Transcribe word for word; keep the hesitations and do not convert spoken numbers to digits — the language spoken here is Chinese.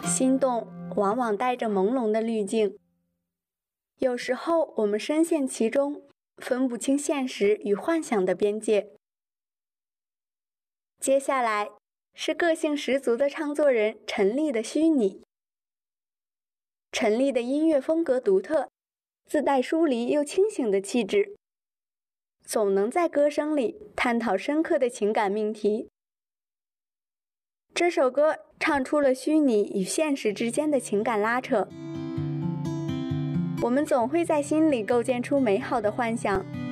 心动往往带着朦胧的滤镜，有时候我们深陷其中，分不清现实与幻想的边界。接下来是个性十足的唱作人陈粒的虚拟。陈粒的音乐风格独特，自带疏离又清醒的气质，总能在歌声里探讨深刻的情感命题。这首歌唱出了虚拟与现实之间的情感拉扯，我们总会在心里构建出美好的幻想，